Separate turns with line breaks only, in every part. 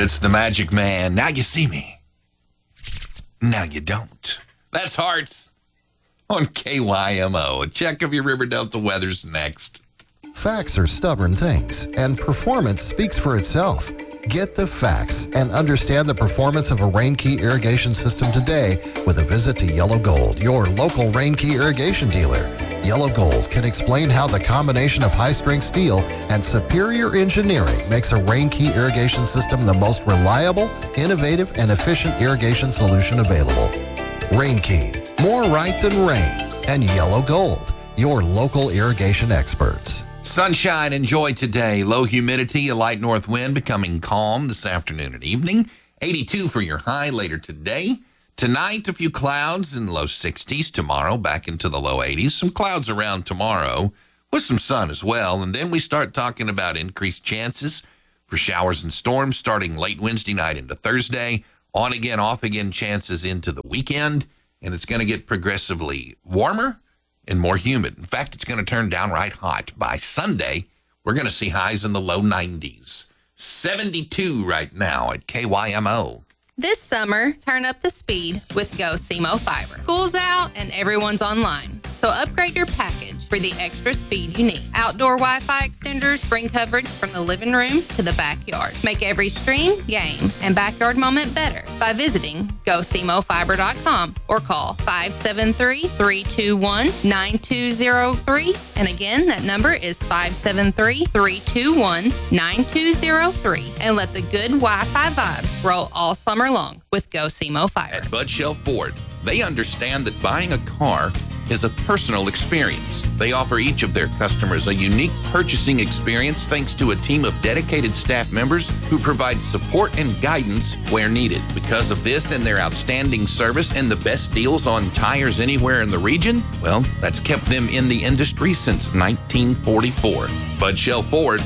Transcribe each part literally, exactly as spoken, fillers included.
It's the Magic Man. Now you see me. Now you don't. That's Hearts on K Y M O. A check of your River Delta weather's next.
Facts are stubborn things, and performance speaks for itself. Get the facts and understand the performance of a Rain Key irrigation system today with a visit to Yellow Gold, your local Rain Key irrigation dealer. Yellow Gold can explain how the combination of high-strength steel and superior engineering makes a Rain Key irrigation system the most reliable, innovative, and efficient irrigation solution available. Rain Key, more right than rain. And Yellow Gold, your local irrigation experts.
Sunshine, enjoy today. Low humidity, a light north wind becoming calm this afternoon and evening. eighty-two for your high later today. Tonight, a few clouds in the low sixties. Tomorrow, back into the low eighties. Some clouds around tomorrow with some sun as well. And then we start talking about increased chances for showers and storms starting late Wednesday night into Thursday. On again, off again chances into the weekend. And it's going to get progressively warmer and more humid. In fact, it's going to turn downright hot. By Sunday, we're going to see highs in the low nineties. seventy-two right now at K Y M O.
This summer, turn up the speed with Go C M O Fiber. School's out and everyone's online, so upgrade your package for the extra speed you need. Outdoor Wi-Fi extenders bring coverage from the living room to the backyard. Make every stream, game, and backyard moment better by visiting go c m o fiber dot com or call five seven three, three two one, nine two zero three. And again, that number is five seven three, three two one, nine two zero three. And let the good Wi-Fi vibes roll all summer long with Go C M O Fiber.
At Bud Shell Ford, they understand that buying a car is a personal experience. They offer each of their customers a unique purchasing experience thanks to a team of dedicated staff members who provide support and guidance where needed. Because of this and their outstanding service and the best deals on tires anywhere in the region, well, that's kept them in the industry since nineteen forty-four. Bud Shell Ford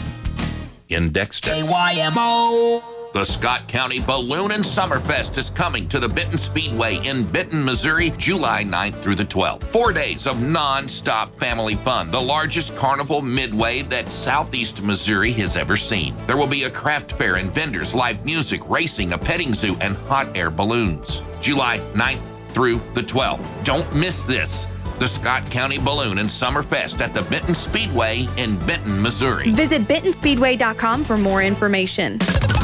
in Dexter.
K Y M O.
The Scott County Balloon and Summerfest is coming to the Benton Speedway in Benton, Missouri, July ninth through the twelfth. Four days of non-stop family fun, the largest carnival midway that Southeast Missouri has ever seen. There will be a craft fair and vendors, live music, racing, a petting zoo, and hot air balloons. July ninth through the twelfth. Don't miss this. The Scott County Balloon and Summerfest at the Benton Speedway in Benton, Missouri.
Visit benton speedway dot com for more information.